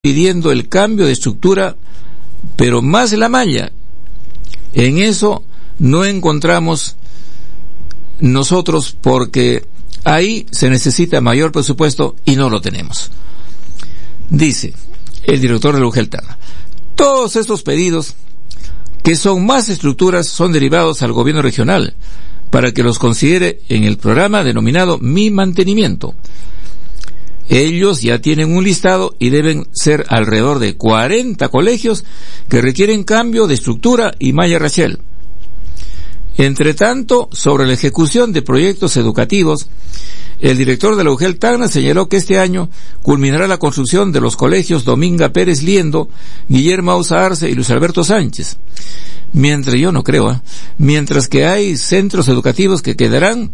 pidiendo el cambio de estructura, pero más la malla. En eso no encontramos nosotros, porque ahí se necesita mayor presupuesto y no lo tenemos. Dice el director de la UGEL Tacna: todos estos pedidos, que son más estructuras, son derivados al gobierno regional para que los considere en el programa denominado Mi Mantenimiento. Ellos ya tienen un listado y deben ser alrededor de 40 colegios que requieren cambio de estructura y malla racial. Entre tanto, sobre la ejecución de proyectos educativos, el director de la UGEL Tacna señaló que este año culminará la construcción de los colegios Dominga Pérez Liendo, Guillermo Ausa Arce y Luis Alberto Sánchez. Mientras que hay centros educativos que quedarán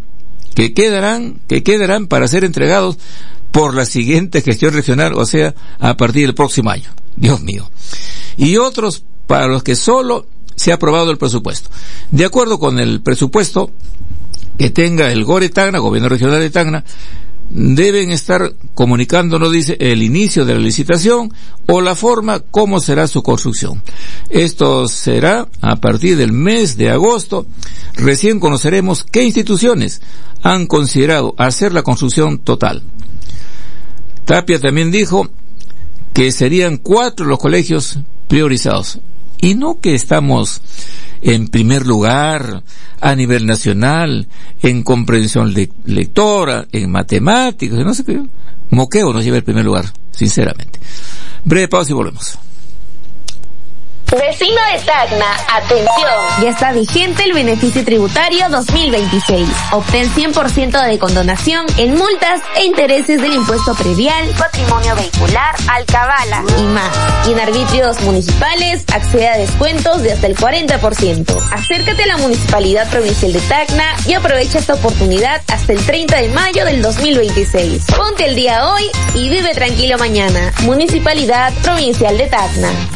para ser entregados por la siguiente gestión regional, o sea, a partir del próximo año. Dios mío. Y otros para los que solo se ha aprobado el presupuesto. De acuerdo con el presupuesto que tenga el GORE Tacna, Gobierno Regional de Tacna, deben estar comunicándonos, dice, el inicio de la licitación o la forma cómo será su construcción. Esto será a partir del mes de agosto. Recién conoceremos qué instituciones han considerado hacer la construcción total. Tapia también dijo que serían 4 los colegios priorizados. Y no que estamos en primer lugar a nivel nacional, en comprensión lectora, en matemáticas, no sé qué. Moqueo nos lleva el primer lugar, sinceramente. Breve pausa y volvemos. Vecino de Tacna, atención. Ya está vigente el beneficio tributario 2026. Obtén 100% de condonación en multas e intereses del impuesto predial, patrimonio vehicular, alcabala y más. Y en arbitrios municipales accede a descuentos de hasta el 40%. Acércate a la Municipalidad Provincial de Tacna y aprovecha esta oportunidad hasta el 30 de mayo del 2026. Ponte el día hoy y vive tranquilo mañana. Municipalidad Provincial de Tacna.